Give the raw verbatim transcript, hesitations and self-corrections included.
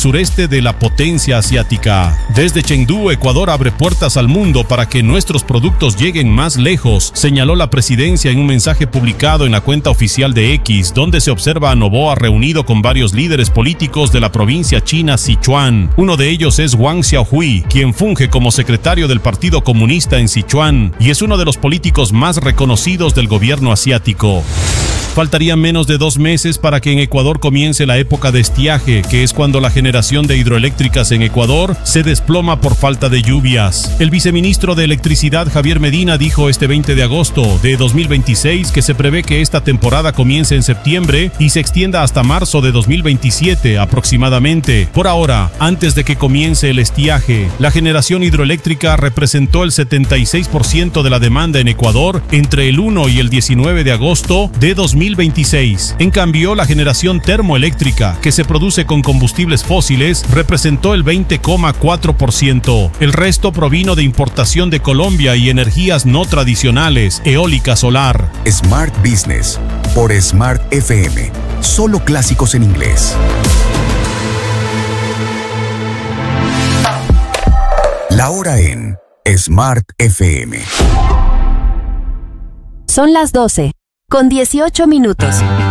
sureste de la potencia asiática. Desde Chengdu, Ecuador abre puertas al mundo para que nuestros productos lleguen más lejos, señaló la presidencia en un mensaje publicado en la cuenta oficial de X, donde se observa a Noboa reunido con varios líderes políticos de la provincia china Sichuan. Uno de ellos es Wang Xiaohui, quien funge como secretario del Partido Comunista en Sichuan y es uno de los políticos más reconocidos del gobierno asiático. Faltarían menos de dos meses para que en Ecuador comience la época de estiaje, que es cuando la generación de hidroeléctricas en Ecuador se desploma por falta de lluvias. El viceministro de Electricidad, Javier Medina, dijo este veinte de agosto de dos mil veintiséis que se prevé que esta temporada comience en septiembre y se extienda hasta marzo de dos mil veintisiete aproximadamente. Por ahora, antes de que comience el estiaje, la generación hidroeléctrica representó el setenta y seis por ciento de la demanda en Ecuador entre el uno y el diecinueve de agosto de dos mil veintiséis. En cambio, la generación termoeléctrica, que se produce con combustibles fósiles, representó el veinte coma cuatro por ciento. El resto provino de importación de Colombia y energías no tradicionales, eólica solar. Smart Business por Smart F M. Solo clásicos en inglés. La hora en Smart F M. Son las doce, con dieciocho minutos.